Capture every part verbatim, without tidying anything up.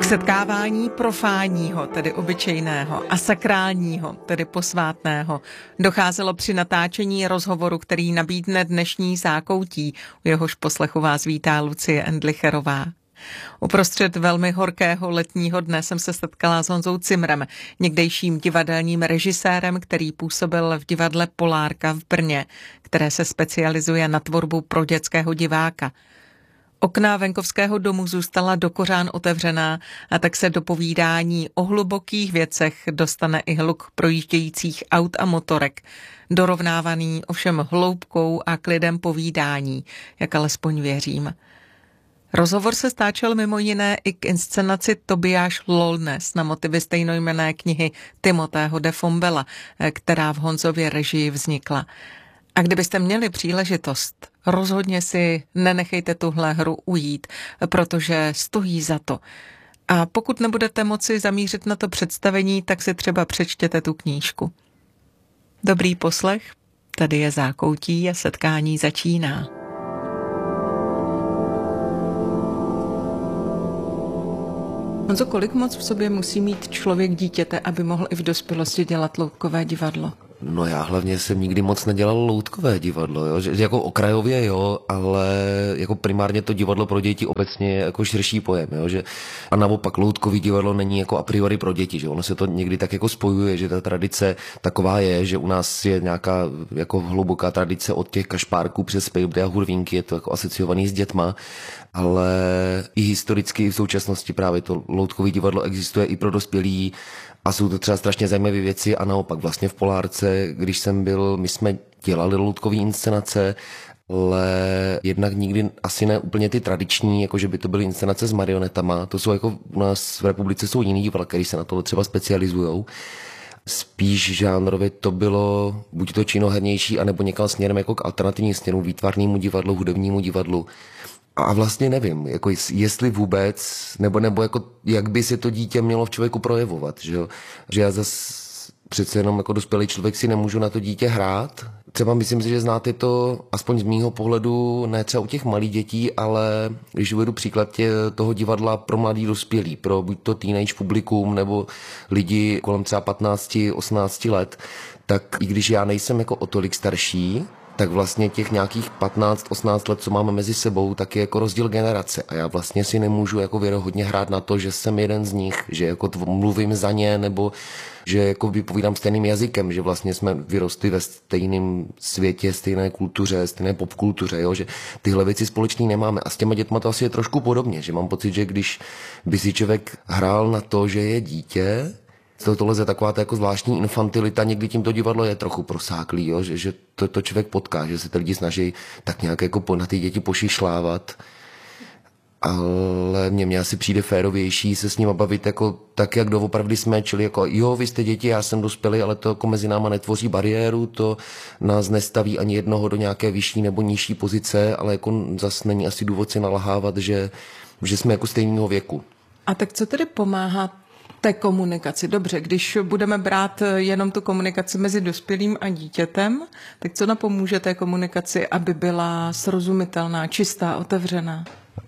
setkávání profánního, tedy obyčejného, a sakrálního, tedy posvátného, docházelo při natáčení rozhovoru, který nabídne dnešní Zákoutí. U jehož poslechu vás vítá Lucie Endlicherová. Uprostřed velmi horkého letního dne jsem se setkala s Honzou Zimrem, někdejším divadelním režisérem, který působil v divadle Polárka v Brně, které se specializuje na tvorbu pro dětského diváka. Okna venkovského domu zůstala dokořán otevřená a tak se do povídání o hlubokých věcech dostane i hluk projíždějících aut a motorek, dorovnávaný ovšem hloubkou a klidem povídání, jak alespoň věřím. Rozhovor se stáčel mimo jiné i k inscenaci Tobiáš Lolnes na motivy stejnojmenné knihy Timotého de Fombella, která v Honzově režii vznikla. A kdybyste měli příležitost, rozhodně si nenechejte tuhle hru ujít, protože stojí za to. A pokud nebudete moci zamířit na to představení, tak si třeba přečtěte tu knížku. Dobrý poslech, tady je Zákoutí a setkání začíná. Honzo, kolik moc v sobě musí mít člověk dítěte, aby mohl i v dospělosti dělat loutkové divadlo? No já hlavně jsem nikdy moc nedělal loutkové divadlo, jo? Že, jako okrajově jo, ale jako primárně to divadlo pro děti obecně je jako širší pojem, jo? Že, a naopak loutkový divadlo není jako a priori pro děti, že ono se to někdy tak jako spojuje, že ta tradice taková je, že u nás je nějaká jako hluboká tradice od těch kašpárků přes pejbdy a hurvínky, je to jako asociovaný s dětma, ale i historicky i v současnosti právě to loutkové divadlo existuje i pro dospělí. A jsou to třeba strašně zajímavé věci a naopak vlastně v Polárce, když jsem byl, my jsme dělali loutkové inscenace, ale jednak nikdy asi ne úplně ty tradiční, jako že by to byly inscenace s marionetama, to jsou jako u nás v republice jsou jiný divadla, který se na to třeba specializujou. Spíš žánrově to bylo buď to činohernější, anebo někam směrem jako k alternativním směrům, výtvarnému divadlu, hudebnímu divadlu. A vlastně nevím, jako jestli vůbec, nebo, nebo jako jak by se to dítě mělo v člověku projevovat, že, že já zase přece jenom jako dospělý člověk si nemůžu na to dítě hrát. Třeba myslím si, že znáte to, aspoň z mýho pohledu, ne třeba u těch malých dětí, ale když uvedu příklad tě, toho divadla pro mladý dospělý, pro buď to teenage publikum, nebo lidi kolem třeba patnáct osmnáct let, tak i když já nejsem jako o tolik starší, tak vlastně těch nějakých patnáct osmnáct let, co máme mezi sebou, tak je jako rozdíl generace. A já vlastně si nemůžu jako věrohodně hrát na to, že jsem jeden z nich, že jako mluvím za ně, nebo že jako vypovídám stejným jazykem, že vlastně jsme vyrostli ve stejném světě, stejné kultuře, stejné popkultuře, jo? Že tyhle věci společný nemáme. A s těma dětma to asi je trošku podobně, že mám pocit, že když by si člověk hrál na to, že je dítě, tohle je taková ta jako zvláštní infantilita, někdy tímto divadlo je trochu prosáklý, jo? Že, že to, to člověk potká, že se ty lidi snaží tak nějak jako na ty děti pošišlávat, ale mně, mně asi přijde férovější se s nima bavit jako tak, jak doopravdy jsme, čili jako jo, vy jste děti, já jsem dospělý, ale to jako mezi náma netvoří bariéru, to nás nestaví ani jednoho do nějaké vyšší nebo nižší pozice, ale jako zas není asi důvod si nalahávat, že, že jsme jako stejného věku. A tak co tedy pomáhá té komunikaci? Dobře, když budeme brát jenom tu komunikaci mezi dospělým a dítětem, tak co napomůže té komunikaci, aby byla srozumitelná, čistá, otevřená?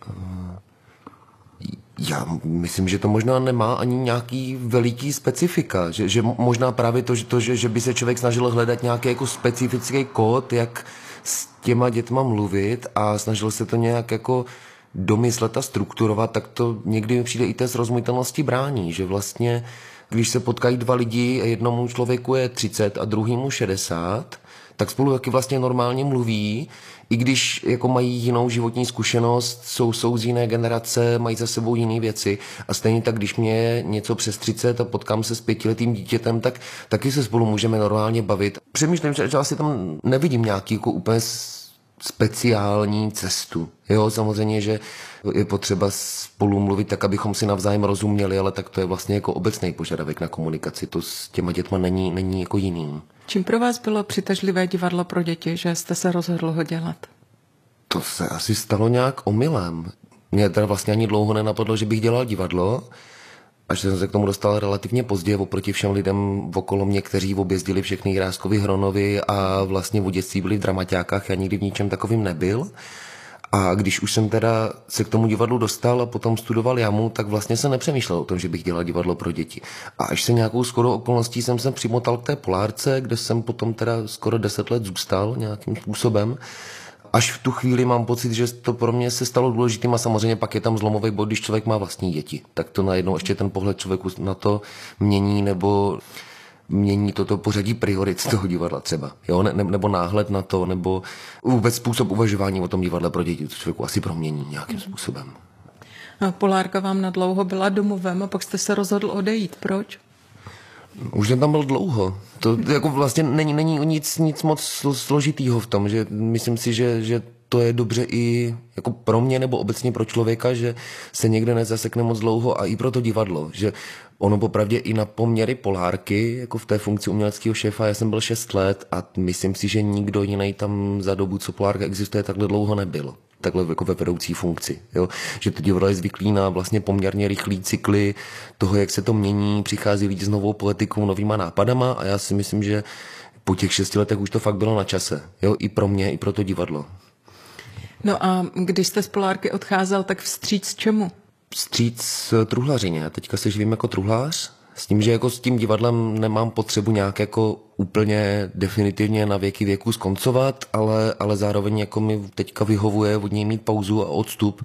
Já myslím, že to možná nemá ani nějaký veliký specifika, že, že možná právě to, že, to že, že by se člověk snažil hledat nějaký jako specifický kód, jak s těma dětma mluvit a snažil se to nějak jako domyslet a strukturovat, tak to někdy mi přijde i té srozumitelnosti brání, že vlastně, když se potkají dva lidi a jednomu člověku je třicet a druhýmu šedesát, tak spolu taky vlastně normálně mluví, i když jako mají jinou životní zkušenost, jsou, jsou z jiné generace, mají za sebou jiné věci a stejně tak, když mě je něco přes třicet a potkám se s pětiletým dítětem, tak taky se spolu můžeme normálně bavit. Přemýšlím, že, že asi tam nevidím nějaký jako úplně speciální cestu. Jo, samozřejmě, že je potřeba spolu mluvit tak, abychom si navzájem rozuměli, ale tak to je vlastně jako obecný požadavek na komunikaci. To s těma dětma není, není jako jiný. Čím pro vás bylo přitažlivé divadlo pro děti, že jste se rozhodl ho dělat? To se asi stalo nějak omylem. Mě teda vlastně ani dlouho nenapadlo, že bych dělal divadlo, až jsem se k tomu dostal relativně pozdě oproti všem lidem okolo mě, kteří objezdili všechny Jiráskové Hronovy a vlastně v dětství byli v dramaťákách, já nikdy v ničem takovým nebyl. A když už jsem teda se k tomu divadlu dostal a potom studoval jamu, tak vlastně jsem nepřemýšlel o tom, že bych dělal divadlo pro děti. A až se nějakou shodou okolností jsem se přimotal k té Polárce, kde jsem potom teda skoro deset let zůstal nějakým způsobem. Až v tu chvíli mám pocit, že to pro mě se stalo důležitým a samozřejmě pak je tam zlomový bod, když člověk má vlastní děti. Tak to najednou ještě ten pohled člověku na to mění nebo mění toto pořadí priorit toho divadla třeba. Jo? Ne, nebo náhled na to, nebo vůbec způsob uvažování o tom divadle pro děti, to člověku asi promění nějakým způsobem. A Polárka vám na dlouho byla domovem a pak jste se rozhodl odejít. Proč? Už jsem tam byl dlouho. To jako vlastně není, není nic, nic moc složitýho v tom, že myslím si, že, že to je dobře i jako pro mě nebo obecně pro člověka, že se někde nezasekne moc dlouho a i pro to divadlo, že ono popravdě i na poměry Polárky, jako v té funkci uměleckého šéfa, já jsem byl šest let a myslím si, že nikdo jiný tam za dobu, co Polárka existuje, takhle dlouho nebyl. Takhle jako ve vedoucí funkci. Jo? Že to divadlo je zvyklý na vlastně poměrně rychlý cykly toho, jak se to mění, přichází lidi s novou poetikou, novýma nápadama a já si myslím, že po těch šesti letech už to fakt bylo na čase. Jo? I pro mě, i pro to divadlo. No a když jste z Polárky odcházel, tak vstříc čemu? Vstříc truhlařině. Teďka se živím jako truhlář. S tím, že jako s tím divadlem nemám potřebu nějak jako úplně definitivně na věky věku skoncovat, ale, ale zároveň jako mi teďka vyhovuje od něj mít pauzu a odstup.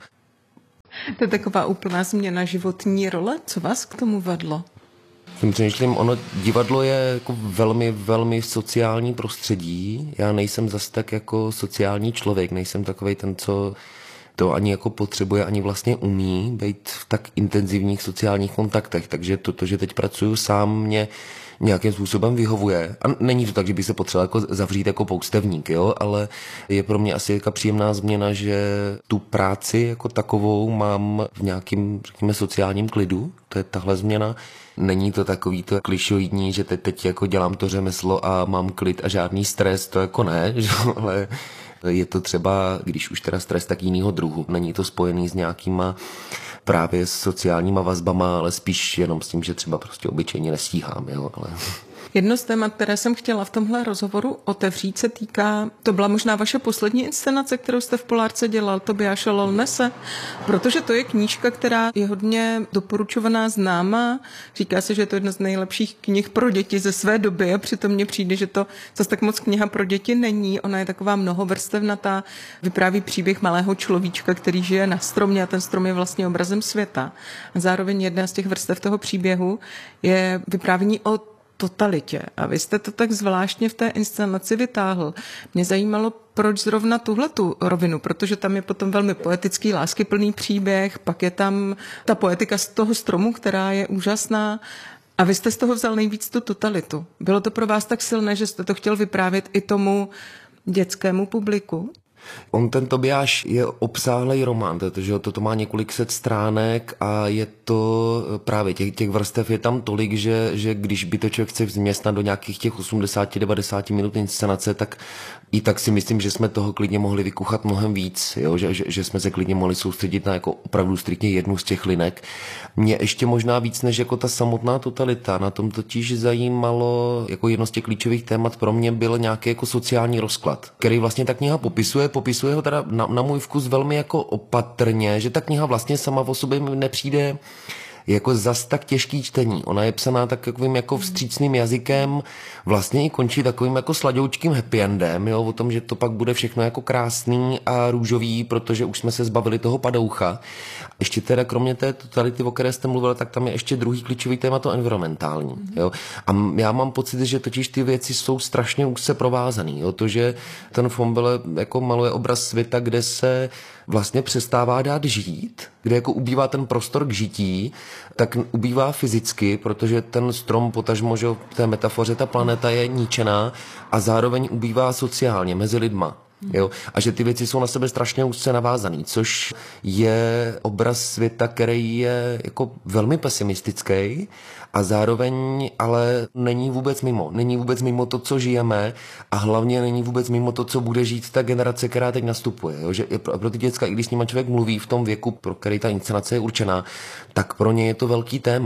To je taková úplná změna životní role. Co vás k tomu vedlo? Tím přemýšlím, ono divadlo je jako velmi, velmi sociální prostředí. Já nejsem zas tak jako sociální člověk, nejsem takovej ten, co to ani jako potřebuje, ani vlastně umí být v tak intenzivních sociálních kontaktech. Takže to, že teď pracuju sám, mě nějakým způsobem vyhovuje. A není to tak, že bych se potřeboval jako zavřít jako poustevník, jo? Ale je pro mě asi jako příjemná změna, že tu práci jako takovou mám v nějakým, řekněme, sociálním klidu. To je tahle změna. Není to takový to klišoidní, že teď, teď jako dělám to řemeslo a mám klid a žádný stres, to jako ne, že? Ale je to třeba, když už teda stres, tak jinýho druhu. Není to spojený s nějakýma právě s sociálníma vazbama, ale spíš jenom s tím, že třeba prostě obyčejně nestíhám, jo, ale... Jedno z témat, které jsem chtěla v tomhle rozhovoru otevřít, se týká, to byla možná vaše poslední inscenace, kterou jste v Polárce dělal, Tobiáše Lolnese, protože to je knížka, která je hodně doporučovaná, známá. Říká se, že je to jedna z nejlepších knih pro děti ze své doby a přitom mně přijde, že to zase tak moc kniha pro děti není. Ona je taková mnohovrstevnatá, vypráví příběh malého človíčka, který žije na stromě a ten strom je vlastně obrazem světa. A zároveň jedna z těch vrstev toho příběhu je vyprávění o totalitě. A vy jste to tak zvláštně v té inscenaci vytáhl. Mě zajímalo, proč zrovna tuhletu rovinu, protože tam je potom velmi poetický, láskyplný příběh, pak je tam ta poetika z toho stromu, která je úžasná. A vy jste z toho vzal nejvíc tu totalitu. Bylo to pro vás tak silné, že jste to chtěl vyprávět i tomu dětskému publiku? On ten Tobiáš je obsáhlej román, protože toto má několik set stránek a je to právě těch, těch vrstev je tam tolik, že, že když by to člověk chce změstnat do nějakých těch osmdesát devadesát minut inscenace, tak i tak si myslím, že jsme toho klidně mohli vykuchat mnohem víc, jo? Že, že, že jsme se klidně mohli soustředit na jako opravdu striktně jednu z těch linek. Mě ještě možná víc než jako ta samotná totalita, na tom totiž zajímalo, jako jedno z těch klíčových témat pro mě byl nějaký jako sociální rozklad, který vlastně ta kniha popisuje, popisuje ho teda na, na můj vkus velmi jako opatrně, že ta kniha vlastně sama o sobě mi nepřijde jako zas tak těžký čtení. Ona je psaná takovým jako vstřícným jazykem, vlastně i končí takovým jako sladoučkým happy endem, jo, o tom, že to pak bude všechno jako krásný a růžový, protože už jsme se zbavili toho padoucha. Ještě teda kromě té totality, o které jste mluvil, tak tam je ještě druhý klíčový téma, to environmentální. Jo. A já mám pocit, že totiž ty věci jsou strašně úzce provázaný. Jo. To, že ten Fombele jako maluje obraz světa, kde se vlastně přestává dát žít, kde jako ubývá ten prostor k žití, tak ubývá fyzicky, protože ten strom, potažmo, že v té metafoře ta planeta je ničená a zároveň ubývá sociálně mezi lidma. Jo? A že ty věci jsou na sebe strašně úzce navázaný, což je obraz světa, který je jako velmi pesimistický a zároveň ale není vůbec mimo. Není vůbec mimo to, co žijeme a hlavně není vůbec mimo to, co bude žít ta generace, která teď nastupuje. Jo? Že pro, pro ty děcka, i když s nima člověk mluví v tom věku, pro který ta inscenace je určená, tak pro ně je to velký téma. A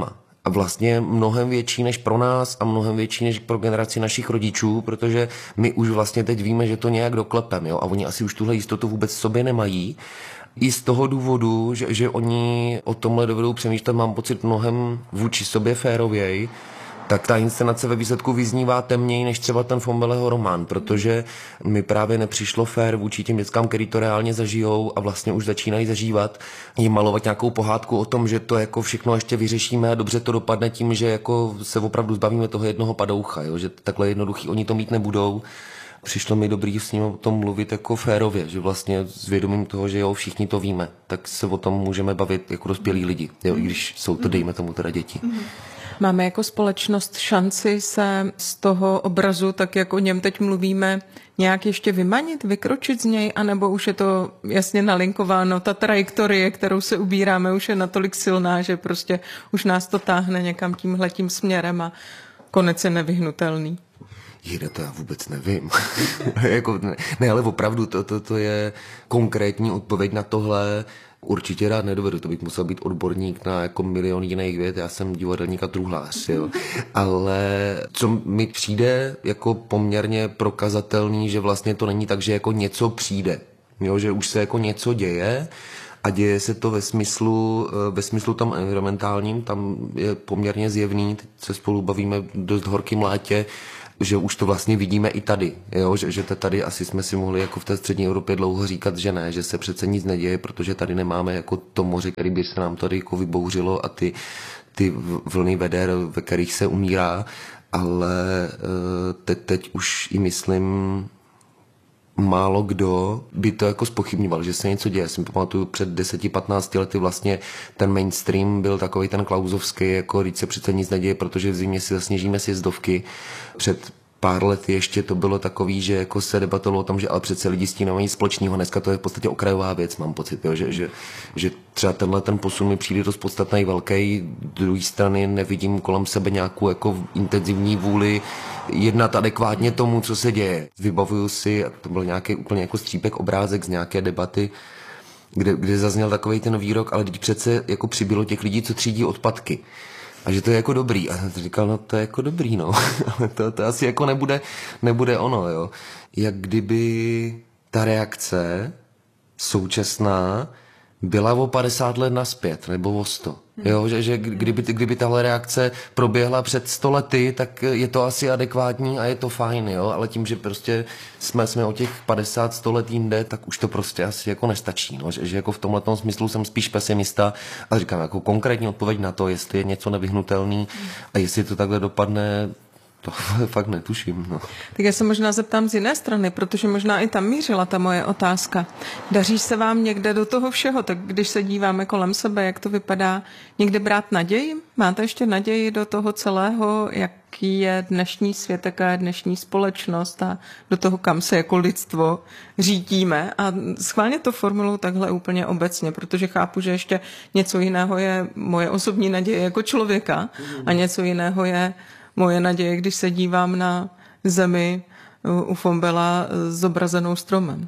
a vlastně mnohem větší než pro nás a mnohem větší než pro generaci našich rodičů, protože my už vlastně teď víme, že to nějak doklepem, jo, a oni asi už tuhle jistotu vůbec v sobě nemají. I z toho důvodu, že, že oni o tomhle dovedou přemýšlet, mám pocit mnohem vůči sobě férověji, tak ta inscenace ve výsledku vyznívá temněji než třeba ten Fombeleho román, protože mi právě nepřišlo fér vůči těm dětskám, který to reálně zažijou a vlastně už začínají zažívat, jim malovat nějakou pohádku o tom, že to jako všechno ještě vyřešíme a dobře to dopadne tím, že jako se opravdu zbavíme toho jednoho padoucha, jo? Že takhle jednoduchý oni to mít nebudou. Přišlo mi dobrý s ním o tom mluvit jako férově, že vlastně s vědomím toho, že jo, všichni to víme, tak se o tom můžeme bavit jako dospělí lidi, jo, i když jsou to, dejme tomu, teda děti. Máme jako společnost šanci se z toho obrazu, tak jak o něm teď mluvíme, nějak ještě vymanit, vykročit z něj, anebo už je to jasně nalinkováno, ta trajektorie, kterou se ubíráme, už je natolik silná, že prostě už nás to táhne někam tímhletím směrem a konec je nevyhnutelný. Jde, to já vůbec nevím. jako, ne, ne, ale opravdu to, to, to je konkrétní odpověď na tohle. Určitě rád nedovedu, to bych musel být odborník na jako milion jiných věd, já jsem divadelník a truhlář, jo. Ale co mi přijde jako poměrně prokazatelný, že vlastně to není tak, že jako něco přijde, jo, že už se jako něco děje a děje se to ve smyslu, ve smyslu tam environmentálním, tam je poměrně zjevný, teď se spolu bavíme dost horkým létě, že už to vlastně vidíme i tady, jo? Že, že tady asi jsme si mohli jako v té střední Evropě dlouho říkat, že ne, že se přece nic neděje, protože tady nemáme jako to moře, který by se nám tady jako vybouřilo a ty, ty vlny veder, ve kterých se umírá, ale te, teď už i myslím, málo kdo by to jako zpochybňoval, že se něco děje. Já si pamatuju, před deseti patnácti lety vlastně ten mainstream byl takový ten klauzovský, jako říct se přece nic neděje, protože v zimě si zasněžíme sjezdovky. Před pár lety ještě to bylo takový, že jako se debatovalo o tom, že ale přece lidi s tím nemají společného. Dneska to je v podstatě okrajová věc, mám pocit, jo? Že, že, že třeba tenhle ten posun mi přijde dost podstatný, velký. Z druhé strany nevidím kolem sebe nějakou jako intenzivní vůli jednat adekvátně tomu, co se děje. Vybavuju si, to byl nějaký úplně jako střípek obrázek z nějaké debaty, kde, kde zazněl takovej ten výrok, ale teď přece jako přibylo těch lidí, co třídí odpadky. A že to je jako dobrý. A jsem říkal, no to je jako dobrý, no. Ale to, to asi jako nebude, nebude ono, jo. Jak kdyby ta reakce současná byla o padesát let naspět, nebo o sto. Jo, že, že kdyby, kdyby tahle reakce proběhla před sto lety, tak je to asi adekvátní a je to fajn, jo, ale tím, že prostě jsme, jsme o těch padesát sto let jinde, tak už to prostě asi jako nestačí, no, že, že jako v tomhletom smyslu jsem spíš pesimista a říkám jako konkrétní odpověď na to, jestli je něco nevyhnutelný a jestli to takhle dopadne, to fakt netuším. No. Tak já se možná zeptám z jiné strany, protože možná i tam mířila ta moje otázka. Daří se vám někde do toho všeho, tak když se díváme kolem sebe, jak to vypadá, někde brát naději? Máte ještě naději do toho celého, jaký je dnešní svět, jaká je dnešní společnost a do toho, kam se jako lidstvo řídíme? A schválně to formuluji takhle úplně obecně, protože chápu, že ještě něco jiného je moje osobní naděje jako člověka a něco jiného je moje naděje, když se dívám na zemi u Fombela zobrazenou stromem.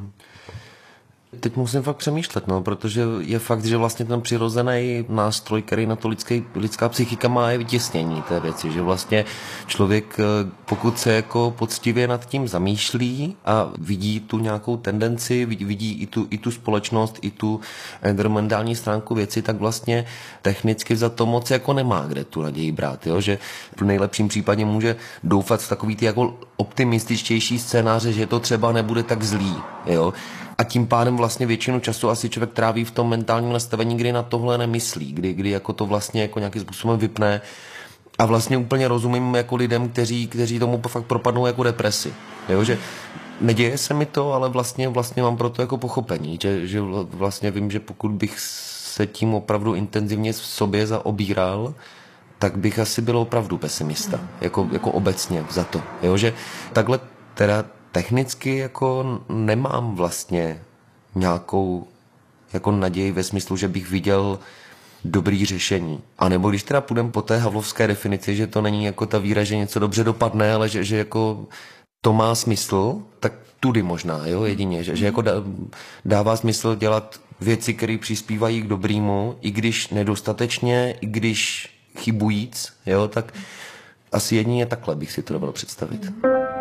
Teď musím fakt přemýšlet, no, protože je fakt, že vlastně ten přirozený nástroj, který na to lidský, lidská psychika má, je vytěsnění té věci, že vlastně člověk, pokud se jako poctivě nad tím zamýšlí a vidí tu nějakou tendenci, vidí, vidí i, tu, i tu společnost, i tu environmentální stránku věci, tak vlastně technicky za to moc jako nemá kde tu naději brát, jo? Že v nejlepším případě může doufat v takový ty jako optimističtější scénáře, že to třeba nebude tak zlý, jo? A tím pádem vlastně většinu času asi člověk tráví v tom mentálním nastavení, kdy na tohle nemyslí, kdy, kdy jako to vlastně jako nějakým způsobem vypne a vlastně úplně rozumím jako lidem, kteří, kteří tomu fakt propadnou jako depresi. Jo, že neděje se mi to, ale vlastně, vlastně mám pro to jako pochopení, že, že vlastně vím, že pokud bych se tím opravdu intenzivně v sobě zaobíral, tak bych asi byl opravdu pesimista, jako, jako obecně za to. Jo, že takhle teda technicky jako nemám vlastně nějakou jako naději ve smyslu, že bych viděl dobrý řešení. A nebo když teda půjdem po té havlovské definici, že to není jako ta víra, že něco dobře dopadne, ale že, že jako to má smysl, tak tudy možná, jo, jedině, že, že jako dává smysl dělat věci, které přispívají k dobrýmu, i když nedostatečně, i když chybujíc, jo, tak asi jedině takhle bych si to dovedl představit.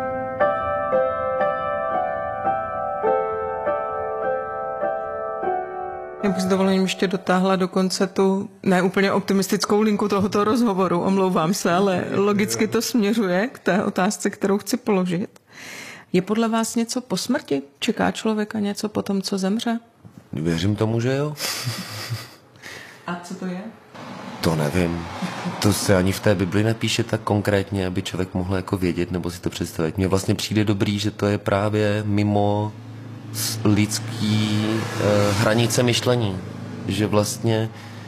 Já bych s dovolením ještě dotáhla do konce tu neúplně optimistickou linku tohoto rozhovoru, omlouvám se, ale logicky to směřuje k té otázce, kterou chci položit. Je podle vás něco po smrti? Čeká člověka něco po tom, co zemře? Věřím tomu, že jo. A co to je? To nevím. To se ani v té Bibli nepíše tak konkrétně, aby člověk mohl jako vědět nebo si to představit. Mně vlastně přijde dobrý, že to je právě mimo lidský eh, hranice myšlení. Že vlastně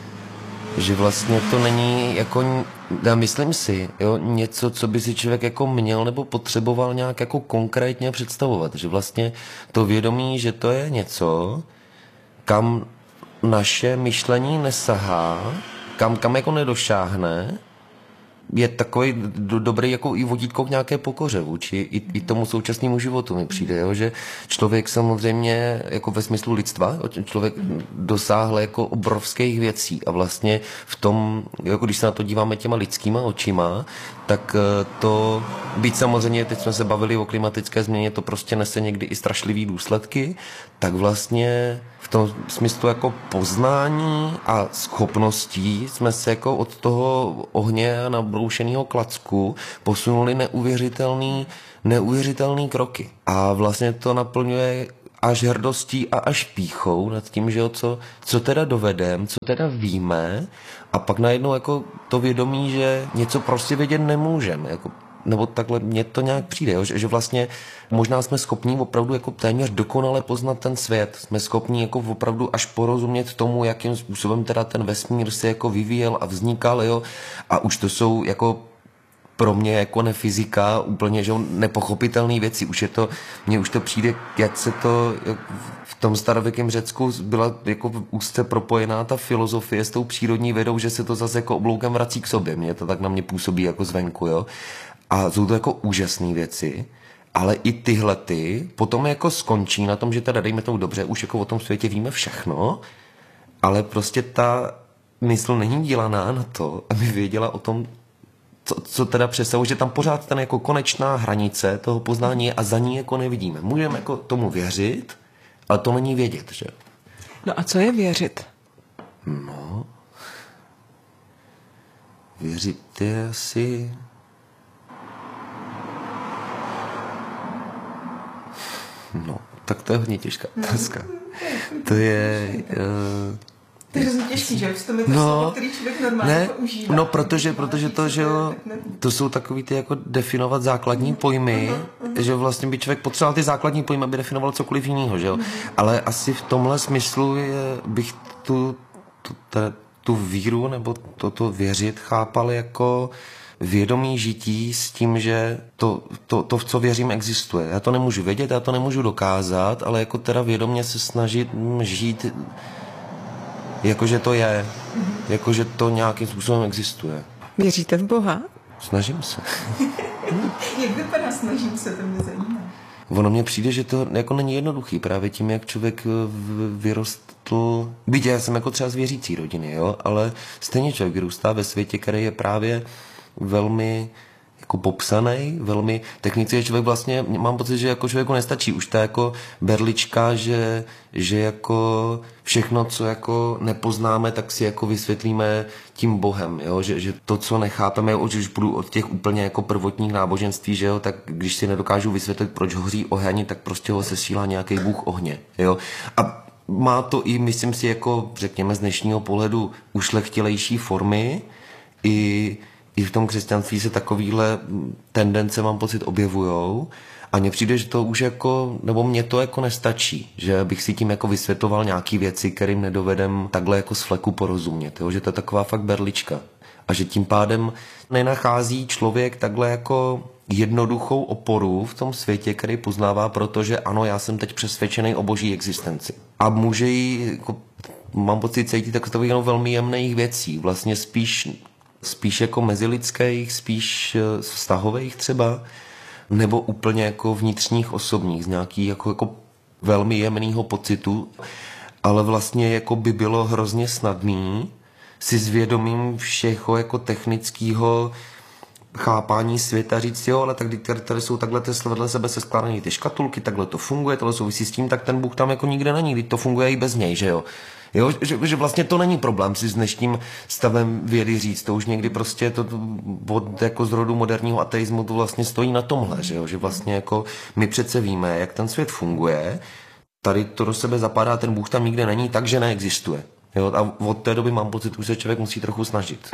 že vlastně to není jako, já myslím si, jo, něco, co by si člověk jako měl nebo potřeboval nějak jako konkrétně představovat. Že vlastně to vědomí, že to je něco, kam naše myšlení nesahá, kam, kam jako nedošáhne, je takový do, dobrý jako i vodítko k nějaké pokoře vůči i, i tomu současnému životu mi přijde, jo? Že člověk samozřejmě jako ve smyslu lidstva, člověk dosáhl jako obrovských věcí a vlastně v tom, jako když se na to díváme těma lidskýma očima, tak to, byť samozřejmě, teď jsme se bavili o klimatické změně, to prostě nese někdy i strašlivý důsledky, tak vlastně v tom smyslu jako poznání a schopností jsme se jako od toho ohně a nabroušeného klacku posunuli neuvěřitelný, neuvěřitelný kroky. A vlastně to naplňuje až hrdostí a až pýchou nad tím, že jo, co, co teda dovedem, co teda víme, a pak najednou jako to vědomí, že něco prostě vědět nemůžeme, jako nebo takhle mně to nějak přijde, jo? Že, že vlastně možná jsme schopní opravdu jako téměř dokonale poznat ten svět. Jsme schopní jako opravdu až porozumět tomu, jakým způsobem teda ten vesmír se jako vyvíjel a vznikal, jo? A už to jsou jako pro mě jako nefyzika úplně, že nepochopitelné věci. Už je to, mně už to přijde, jak se to v tom starověkém Řecku byla jako úzce propojená ta filozofie s tou přírodní vědou, že se to zase jako obloukem vrací k sobě. Mně to tak na mě působí jako zvenku, jo. A jsou to jako úžasné věci, ale i tyhle ty potom jako skončí na tom, že teda dejme tomu dobře, už jako o tom světě víme všechno, ale prostě ta mysl není dělaná na to, aby věděla o tom, co, co teda přesahuje, že tam pořád ten jako konečná hranice toho poznání je a za ní jako nevidíme. Můžeme jako tomu věřit, ale to není vědět, že? No a co je věřit? No, věřit je asi... No, tak to je hodně těžká otázka. To je... Uh, to je hrozně těžký, že? To mi to no, slovo, který člověk normálně ne, používá. No, protože, protože to, že jo, to jsou takový ty jako definovat základní pojmy, uh-huh, uh-huh. že vlastně by člověk potřeboval ty základní pojmy, aby definoval cokoliv jiného, že jo. Uh-huh. Ale asi v tomhle smyslu je, bych tu, tu, ta, tu víru nebo toto věřit chápal jako vědomí žití s tím, že to, to, to, v co věřím, existuje. Já to nemůžu vědět, já to nemůžu dokázat, ale jako teda vědomě se snažit žít, jakože to je, jakože to nějakým způsobem existuje. Věříte v Boha? Snažím se. Jak vypadá snažím se, to mě zajímá. Ono mně přijde, že to jako není jednoduchý, právě tím, jak člověk vyrostl, byť já jsem jako třeba z věřící rodiny, jo, ale stejně člověk vyrůstá ve světě, který je právě velmi jako popsaný, velmi technicky, že člověk vlastně, mám pocit, že jako člověku nestačí už ta jako berlička, že, že jako všechno, co jako nepoznáme, tak si jako vysvětlíme tím Bohem, jo? Že, že to, co nechápeme, už budu od těch úplně jako prvotních náboženství, že jo, tak když si nedokážu vysvětlit, proč hoří oheň, tak prostě ho sesílá nějaký bůh ohně, jo. A má to i, myslím si, jako řekněme z dnešního pohledu ušlechtilejší formy, i I v tom křesťanství se takovýhle tendence, mám pocit, objevujou a mně přijde, že to už jako, nebo mně to jako nestačí, že bych si tím jako vysvětloval nějaký věci, kterým nedovedem takhle jako z fleku porozumět, jo? Že to je taková fakt berlička a že tím pádem nenachází člověk takhle jako jednoduchou oporu v tom světě, který poznává, protože ano, já jsem teď přesvědčený o boží existenci a může jí, jako, mám pocit, cítit tak takových jenom velmi jemných věcí, vlastně spíš spíš jako mezilidských, spíš vztahových třeba, nebo úplně jako vnitřních osobních, z nějaký jako, jako velmi jemného pocitu, ale vlastně jako by bylo hrozně snadný si zvědomím všeho jako technického chápání světa říct, jo, ale tak tady, tady jsou takhle ty vedle sebe se skládané ty škatulky, takhle to funguje, tohle souvisí s tím, tak ten Bůh tam jako nikde není, teď to funguje i bez něj, že jo. Jo, že, že vlastně to není problém si s dnešním stavem vědy říct, to už někdy prostě to od jako z rodu moderního ateismu to vlastně stojí na tomhle, že jo, že vlastně jako my přece víme, jak ten svět funguje, tady to do sebe zapadá, ten Bůh tam nikde není, takže neexistuje. Jo, a od té doby mám pocit, že se člověk musí trochu snažit.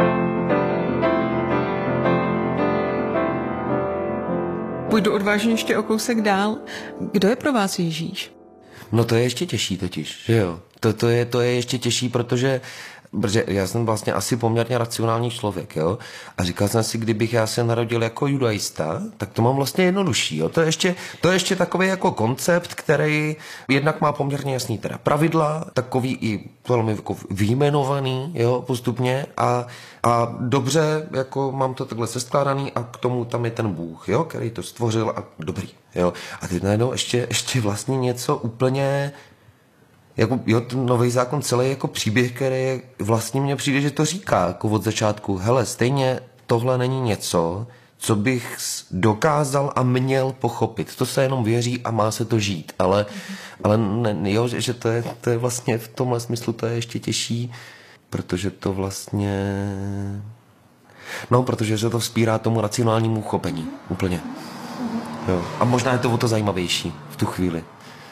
Půjdu odvážně ještě o kousek dál. Kdo je pro vás Ježíš? No to je ještě těžší totiž, že jo. To, to, je, to je ještě těžší, protože, protože já jsem vlastně asi poměrně racionální člověk, jo. A říkal jsem si, kdybych já se narodil jako judaista, tak to mám vlastně jednodušší, jo. To je ještě, to je ještě takový jako koncept, který jednak má poměrně jasný teda pravidla, takový i velmi jako vyjmenovaný, jo, postupně a, a dobře, jako mám to takhle seskládaný a k tomu tam je ten Bůh, jo, který to stvořil a dobrý, jo. A teď najednou ještě, ještě vlastně něco úplně jako, jo, ten Nový zákon celý jako příběh, který vlastně mně přijde, že to říká jako od začátku, hele, stejně tohle není něco, co bych dokázal a měl pochopit. To se jenom věří a má se to žít, ale, mm-hmm. ale ne, jo, že to je, to je vlastně v tomhle smyslu to je ještě těžší, protože to vlastně no, protože se to vzpírá tomu racionálnímu uchopení, úplně. Jo. A možná je to o to zajímavější v tu chvíli.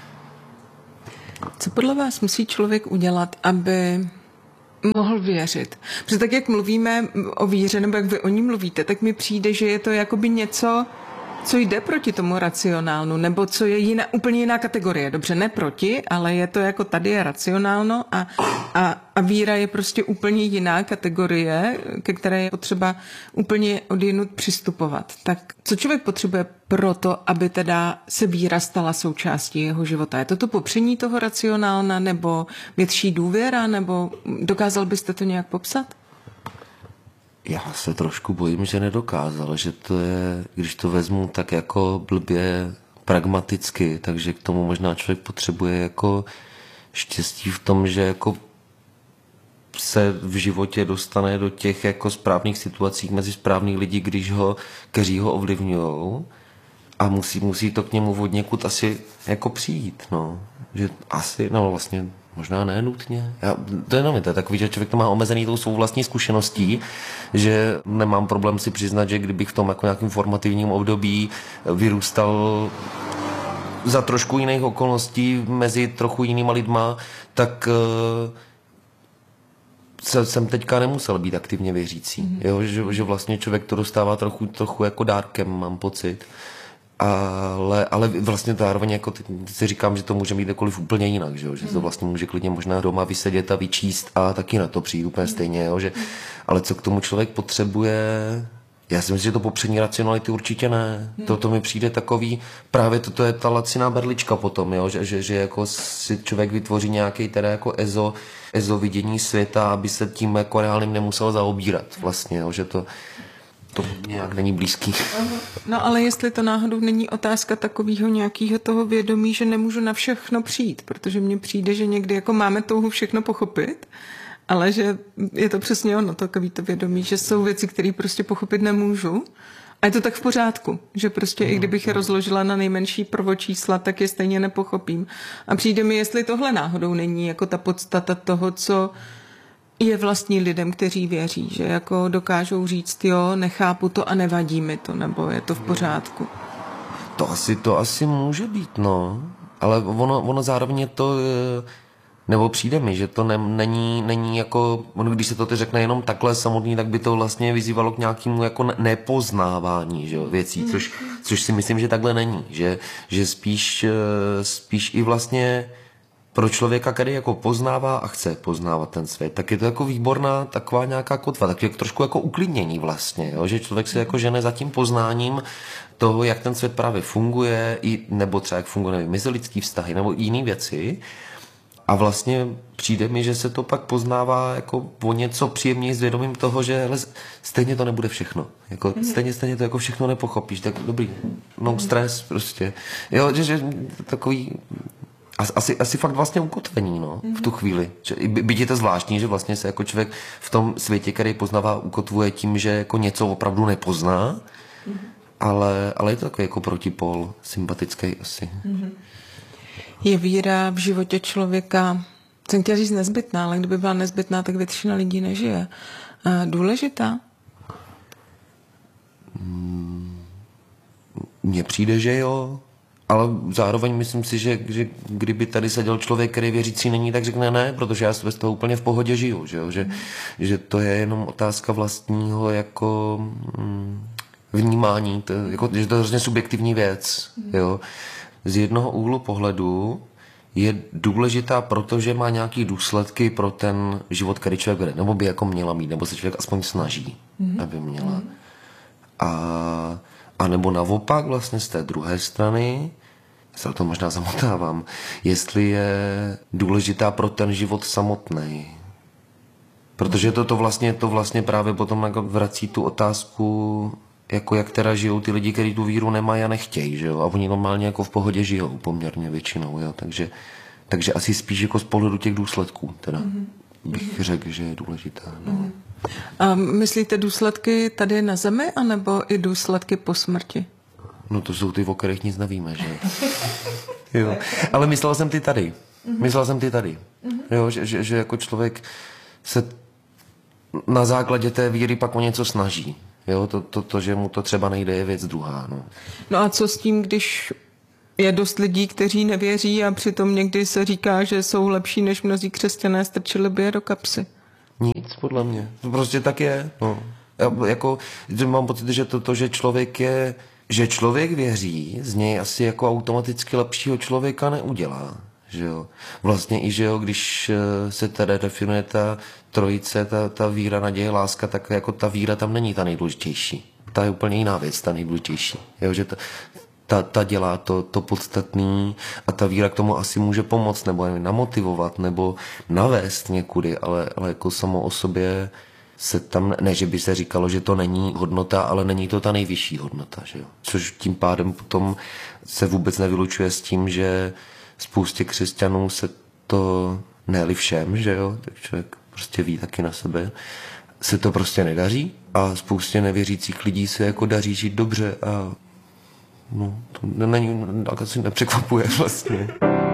Co podle vás musí člověk udělat, aby mohl věřit? Protože tak, jak mluvíme o víře, nebo jak vy o ní mluvíte, tak mi přijde, že je to jakoby něco, co jde proti tomu racionálnu, nebo co je jiná, úplně jiná kategorie. Dobře, ne proti, ale je to jako tady je racionálno a, a, a víra je prostě úplně jiná kategorie, ke které je potřeba úplně odjinud přistupovat. Tak co člověk potřebuje pro to, aby teda se víra stala součástí jeho života? Je to to popření toho racionálna, nebo větší důvěra, nebo dokázal byste to nějak popsat? Já se trošku bojím, že nedokázal, že to je, když to vezmu tak jako blbě pragmaticky, takže k tomu možná člověk potřebuje jako štěstí v tom, že jako se v životě dostane do těch jako správných situací mezi správných lidí, když ho, kteří ho ovlivňujou a musí, musí to k němu od někud asi jako přijít, no. Že asi, no vlastně možná ne nutně. Já, to je jenom, to je takový, že člověk to má omezený tou svou vlastní zkušeností, že nemám problém si přiznat, že kdybych v tom jako nějakým formativním období vyrůstal za trošku jiných okolností mezi trochu jinýma lidma, tak uh, jsem teďka nemusel být aktivně věřící. Mm-hmm. Jo? Že, že vlastně člověk to dostává trochu, trochu jako dárkem, mám pocit. Ale, ale vlastně zároveň jako teď si říkám, že to může být jakkoliv úplně jinak, že, že to vlastně může klidně možná doma vysedět a vyčíst a taky na to přijít úplně stejně, jo? Že, ale co k tomu člověk potřebuje, já si myslím, že to popření racionality určitě ne, to, to mi přijde takový, právě toto je ta laciná berlička potom, jo? Že, že, že jako si člověk vytvoří nějaký teda jako ezo, ezo vidění světa, aby se tím jako reálným nemusel zaobírat vlastně, jo? Že to to nějak není blízký. No ale jestli to náhodou není otázka takového nějakého toho vědomí, že nemůžu na všechno přijít, protože mně přijde, že někdy jako máme touhu všechno pochopit, ale že je to přesně ono, takový to vědomí, že jsou věci, které prostě pochopit nemůžu. A je to tak v pořádku, že prostě no, i kdybych je rozložila na nejmenší prvočísla, tak je stejně nepochopím. A přijde mi, jestli tohle náhodou není jako ta podstata toho, co je vlastní lidem, kteří věří, že jako dokážou říct, jo, nechápu to a nevadí mi to, nebo je to v pořádku. To asi, to asi může být, no. Ale ono, ono zároveň je to, nebo přijde mi, že to ne, není, není jako, ono, když se to teď řekne jenom takhle samotný, tak by to vlastně vyzývalo k nějakému jako nepoznávání, že jo, věcí, což, což si myslím, že takhle není, že, že spíš, spíš i vlastně pro člověka, který jako poznává a chce poznávat ten svět, tak je to jako výborná taková nějaká kotva, tak je trošku jako uklidnění vlastně, jo? Že člověk se jako žene za tím poznáním toho, jak ten svět právě funguje, i, nebo třeba jak funguje, nevím, mezilidský vztahy, nebo jiné věci. A vlastně přijde mi, že se to pak poznává jako o něco příjemněji s vědomím toho, že hele, stejně to nebude všechno. Jako, mm. stejně, stejně to jako všechno nepochopíš, tak dobrý, no stres prostě. Jo, že, že takový. asi, asi fakt vlastně ukotvení, no, mm-hmm. v tu chvíli. By, byť je to zvláštní, že vlastně se jako člověk v tom světě, který poznává, ukotvuje tím, že jako něco opravdu nepozná, mm-hmm. ale, ale je to takový jako protipol, sympatický asi. Mm-hmm. Je víra v životě člověka, jsem chtěla říct nezbytná, ale kdyby byla nezbytná, tak většina lidí nežije. A důležitá? Mně přijde, že jo, ale zároveň myslím si, že, že kdyby tady seděl člověk, který věřící není, tak řekne ne, protože já z toho úplně v pohodě žiju, že, jo? Že, mm. že to je jenom otázka vlastního jako mm, vnímání, to, jako, že to je hrozně subjektivní věc. Mm. Jo? Z jednoho úhlu pohledu je důležitá, protože má nějaký důsledky pro ten život, který člověk vede, nebo by jako měla mít, nebo se člověk aspoň snaží, mm. aby měla. Mm. A, a nebo naopak vlastně z té druhé strany, se to možná zamotávám, jestli je důležitá pro ten život samotný. Protože to, to, vlastně, to vlastně právě potom jako vrací tu otázku, jako jak teda žijou ty lidi, kteří tu víru nemají a nechtějí, že jo? A oni normálně jako v pohodě žijou poměrně většinou, jo? Takže, takže asi spíš jako z pohledu těch důsledků teda mm-hmm. bych řekl, že je důležitá. No. Mm-hmm. A myslíte důsledky tady na zemi, anebo i důsledky po smrti? No to jsou ty, o kterých nic nevíme, že? Jo. Ale myslel jsem ty tady. Mm-hmm. Myslel jsem ty tady. Mm-hmm. Jo, že, že, že jako člověk se na základě té víry pak o něco snaží. Jo, to, to, to, že mu to třeba nejde, je věc druhá. No. No a co s tím, když je dost lidí, kteří nevěří a přitom někdy se říká, že jsou lepší než mnozí křesťané, strčili by je do kapsy? Nic, podle mě. To prostě tak je. No. Já, jako, mám pocit, že to, to, že člověk je, že člověk věří, z něj asi jako automaticky lepšího člověka neudělá. Že jo. Vlastně i, že jo, když se teda definuje ta trojice, ta, ta víra, naděje, láska, tak jako ta víra tam není ta nejdůležitější. Ta je úplně jiná věc, ta nejdůležitější. Jo, že ta, ta, ta dělá to, to podstatný a ta víra k tomu asi může pomoct, nebo namotivovat, nebo navést někudy, ale, ale jako samo o sobě se tam, ne, že by se říkalo, že to není hodnota, ale není to ta nejvyšší hodnota, že jo. Což tím pádem potom se vůbec nevylučuje s tím, že spoustě křesťanů se to, ne-li všem, že jo, tak člověk prostě ví taky na sebe, se to prostě nedaří a spoustě nevěřících lidí se jako daří žít dobře a no, to není, tak asi nepřekvapuje vlastně.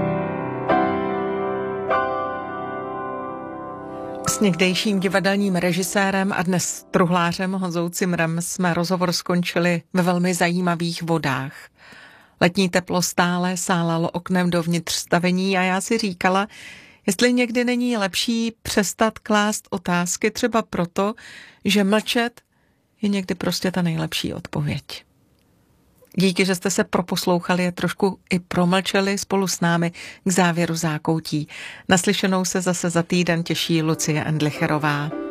S někdejším divadelním režisérem a dnes truhlářem Honzou Cimrem jsme rozhovor skončili ve velmi zajímavých vodách. Letní teplo stále sálalo oknem dovnitř stavení a já si říkala, jestli někdy není lepší přestat klást otázky třeba proto, že mlčet je někdy prostě ta nejlepší odpověď. Díky, že jste se proposlouchali a trošku i promlčeli spolu s námi k závěru Zákoutí. Naslyšenou se zase za týden těší Lucie Endlicherová.